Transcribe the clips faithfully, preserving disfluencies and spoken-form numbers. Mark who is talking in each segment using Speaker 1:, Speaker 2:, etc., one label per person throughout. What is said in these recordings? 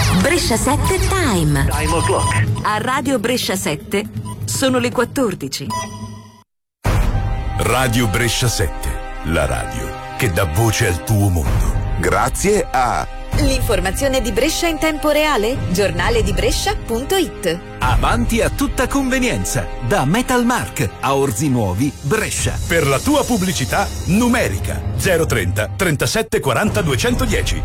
Speaker 1: Brescia sette Time.
Speaker 2: Time o'clock.
Speaker 1: A Radio Brescia sette sono le quattordici.
Speaker 3: Radio Brescia sette, la radio che dà voce al tuo mondo.
Speaker 4: Grazie a
Speaker 5: l'informazione di Brescia in tempo reale, giornale di Brescia punto it.
Speaker 6: Avanti a tutta convenienza, da Metalmark a Orzi Nuovi, Brescia.
Speaker 3: Per la tua pubblicità numerica zero trenta trentasette quaranta duecentodieci.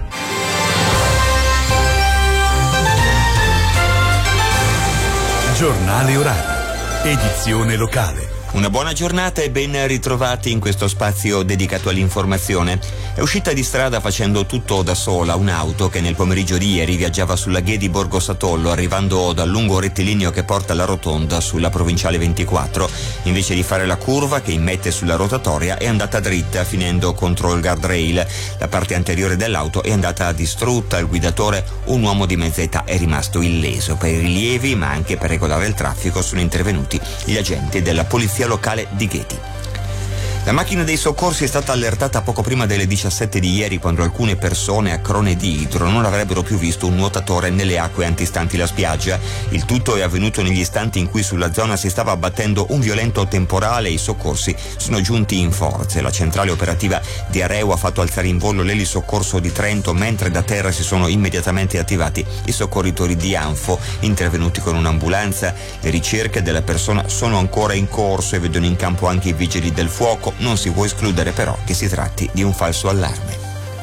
Speaker 3: Giornale orario, edizione locale.
Speaker 7: Una buona giornata e ben ritrovati in questo spazio dedicato all'informazione. È uscita di strada facendo tutto da sola un'auto che nel pomeriggio di ieri viaggiava sulla Ghe di Borgo Satollo, arrivando dal lungo rettilineo che porta alla rotonda sulla provinciale ventiquattro. Invece di fare la curva che immette sulla rotatoria è andata dritta, finendo contro il guardrail. La parte anteriore dell'auto è andata distrutta, il guidatore, un uomo di mezza età, è rimasto illeso. Per i rilievi, ma anche per regolare il traffico, sono intervenuti gli agenti della polizia locale di Gheti. La macchina dei soccorsi è stata allertata poco prima delle diciassette di ieri, quando alcune persone a Crone di Idro non avrebbero più visto un nuotatore nelle acque antistanti la spiaggia. Il tutto è avvenuto negli istanti in cui sulla zona si stava abbattendo un violento temporale e i soccorsi sono giunti in forze. La centrale operativa di Areo ha fatto alzare in volo l'elisoccorso di Trento, mentre da terra si sono immediatamente attivati i soccorritori di Anfo, intervenuti con un'ambulanza. Le ricerche della persona sono ancora in corso e vedono in campo anche i vigili del fuoco. Non si può escludere però che si tratti di un falso allarme.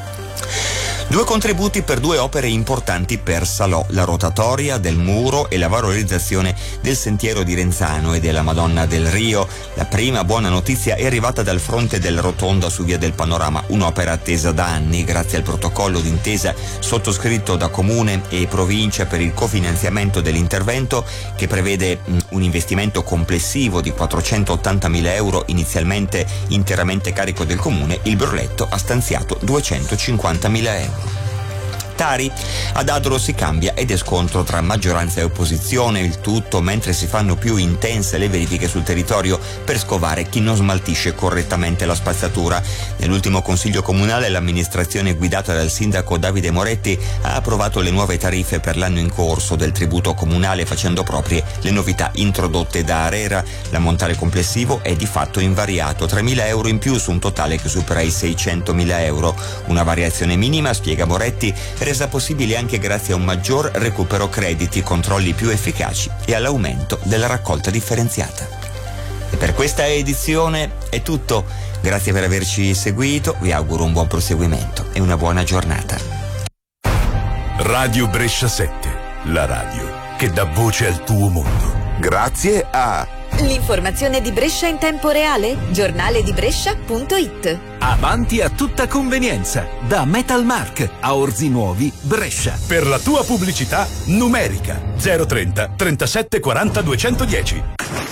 Speaker 7: Due contributi per due opere importanti per Salò, la rotatoria del muro e la valorizzazione del sentiero di Renzano e della Madonna del Rio. La prima buona notizia è arrivata dal fronte della rotonda su via del Panorama, un'opera attesa da anni grazie al protocollo d'intesa sottoscritto da Comune e Provincia per il cofinanziamento dell'intervento, che prevede mh, un investimento complessivo di quattrocentottantamila euro, inizialmente interamente carico del Comune. Il Brunetto ha stanziato duecentocinquantamila euro. Tari, ad Adro si cambia ed è scontro tra maggioranza e opposizione, il tutto mentre si fanno più intense le verifiche sul territorio per scovare chi non smaltisce correttamente la spazzatura. Nell'ultimo consiglio comunale l'amministrazione guidata dal sindaco Davide Moretti ha approvato le nuove tariffe per l'anno in corso del tributo comunale, facendo proprie le novità introdotte da Arera. L'ammontare complessivo è di fatto invariato, tremila euro in più su un totale che supera i seicentomila euro. Una variazione minima, spiega Moretti, resa possibile anche grazie a un maggior recupero crediti, controlli più efficaci e all'aumento della raccolta differenziata. E per questa edizione è tutto. Grazie per averci seguito, vi auguro un buon proseguimento e una buona giornata.
Speaker 3: Radio Brescia sette, la radio che dà voce al tuo mondo.
Speaker 4: Grazie a
Speaker 5: l'informazione di Brescia in tempo reale, giornale di Brescia punto it.
Speaker 6: Avanti a tutta convenienza, da Metalmark a Orzi Nuovi, Brescia.
Speaker 3: Per la tua pubblicità numerica zero trenta trentasette quaranta duecentodieci.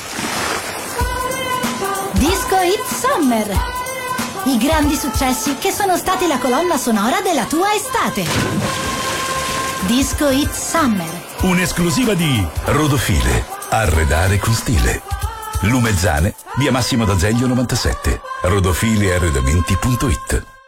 Speaker 8: Disco Hit Summer. I grandi successi che sono stati la colonna sonora della tua estate. Disco Hit Summer.
Speaker 3: Un'esclusiva di Rodofile. Arredare con stile. Lumezzane, via Massimo d'Azeglio novantasette. Rodofile arredamenti punto it.